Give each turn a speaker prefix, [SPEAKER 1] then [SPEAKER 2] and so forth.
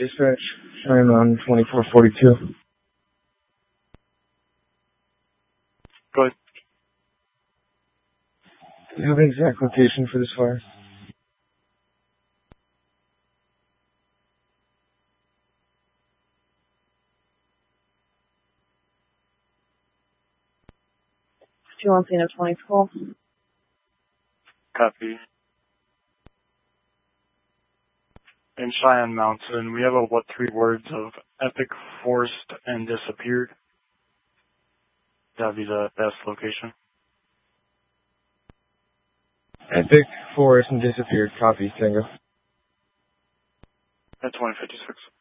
[SPEAKER 1] Dispatch, Cheyenne Mountain 2442.
[SPEAKER 2] Go ahead.
[SPEAKER 1] Do you have an exact location for this fire?
[SPEAKER 3] Scene of 24.
[SPEAKER 2] Copy. In Cheyenne Mountain, we have what 3 words of epic, forced, and disappeared. That'd be the best location.
[SPEAKER 1] Epic, forest, and disappeared. Copy, Tango.
[SPEAKER 2] At 2056.